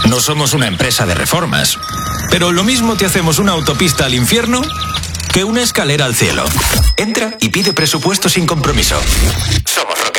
No somos una empresa de reformas, pero lo mismo te hacemos una autopista al infierno que una escalera al cielo. Entra y pide presupuesto sin compromiso. Somos Roca.